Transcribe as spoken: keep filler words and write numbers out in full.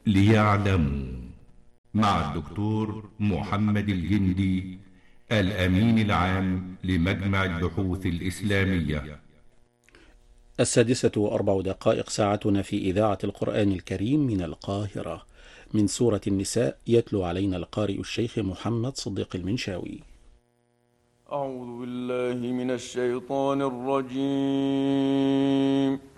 ليعلموا، مع الدكتور محمد الجندي، الأمين العام لمجمع البحوث الإسلامية. السادسة وأربع دقائق ساعتنا في إذاعة القرآن الكريم من القاهرة، من سورة النساء. يتلو علينا القارئ الشيخ محمد صديق المنشاوي. أعوذ بالله من الشيطان الرجيم.